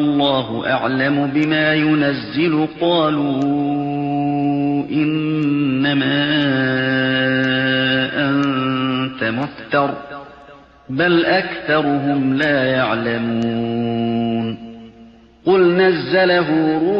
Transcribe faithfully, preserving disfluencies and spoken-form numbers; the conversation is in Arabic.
الله أعلم بما ينزل قالوا إنما أنت مفتر بل أكثرهم لا يعلمون قل نزله روح